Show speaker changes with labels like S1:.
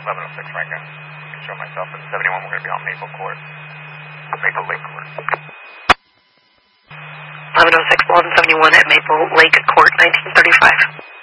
S1: 1106 Franklin. I can show myself at 71. We're going to be on Maple Court. Maple Lake Court.
S2: 1106 Walden 71 at Maple Lake Court, 1935.